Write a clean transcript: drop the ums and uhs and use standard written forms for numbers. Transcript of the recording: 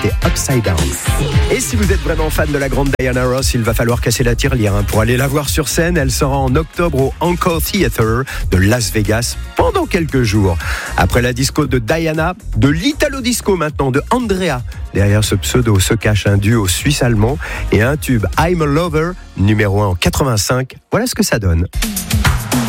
c'était Upside Down. Et si vous êtes vraiment fan de la grande Diana Ross, il va falloir casser la tirelire pour aller la voir sur scène. Elle sera en octobre au Encore Theatre de Las Vegas pendant quelques jours. Après la disco de Diana, de l'Italo Disco maintenant, de Andrea. Derrière ce pseudo se cache un duo suisse-allemand et un tube I'm a Lover, numéro 1 en 85. Voilà ce que ça donne.